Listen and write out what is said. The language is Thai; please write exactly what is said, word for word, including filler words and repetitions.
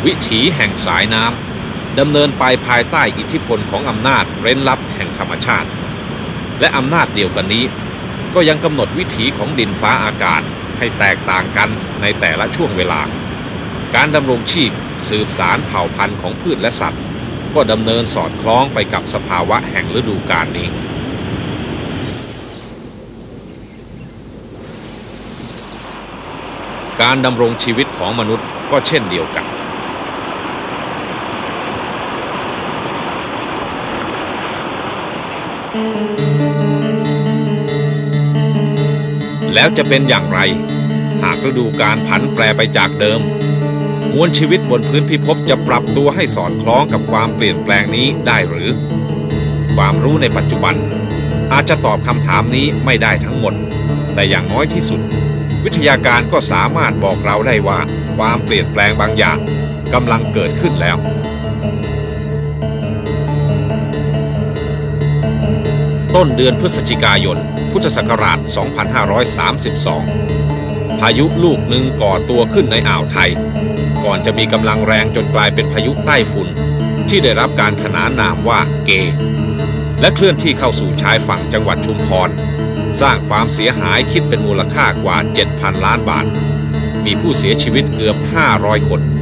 วิถีแห่งสายน้ำดำเนินไปภายใต้อิทธิพลของอำนาจเร้นลับแห่งธรรมชาติและอำนาจเดียวกันนี้ก็ยังกำหนดวิถีของดินฟ้าอากาศให้แตกต่างกันในแต่ละช่วงเวลาการดำรงชีพสืบสารเผ่าพันธุ์ของพืชและสัตว์ก็ดำเนินสอดคล้องไปกับสภาวะแห่งฤดูกาลนี้การดำรงชีวิตของมนุษย์ก็เช่นเดียวกันแล้วจะเป็นอย่างไรหากฤดูกาลผันแปรไปจากเดิมมวลชีวิตบนพื้นพิภพจะปรับตัวให้สอดคล้องกับความเปลี่ยนแปลงนี้ได้หรือความรู้ในปัจจุบันอาจจะตอบคำถามนี้ไม่ได้ทั้งหมดแต่อย่างน้อยที่สุดวิทยาการก็สามารถบอกเราได้ว่าความเปลี่ยนแปลงบางอย่างกำลังเกิดขึ้นแล้วต้นเดือนพฤศจิกายนพุทธศักราช สองพันห้าร้อยสามสิบสอง พายุลูกหนึ่งก่อตัวขึ้นในอ่าวไทยก่อนจะมีกำลังแรงจนกลายเป็นพายุใต้ฝุ่นที่ได้รับการขนานนามว่าเกและเคลื่อนที่เข้าสู่ชายฝั่งจังหวัดชุมพรสร้างความเสียหายคิดเป็นมูลค่ากว่า เจ็ดพัน ล้านบาทมีผู้เสียชีวิตเกือบห้าร้อยคน